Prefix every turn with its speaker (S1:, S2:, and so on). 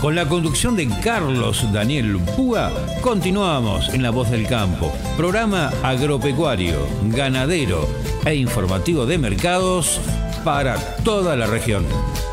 S1: Con la conducción de Carlos Daniel Púa, continuamos en La Voz del Campo, programa agropecuario, ganadero e informativo de mercados para toda la región.